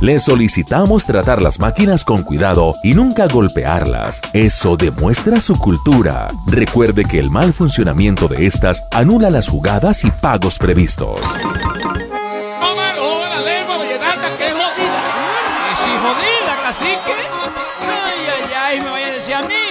Le solicitamos tratar las máquinas con cuidado y nunca golpearlas. Eso demuestra su cultura. Recuerde que el mal funcionamiento de estas anula las jugadas y pagos previstos. La lengua vallenata que es jodida. ¿Que si jodida, cacique? Ay, ay, ay, me vaya a decir a mí.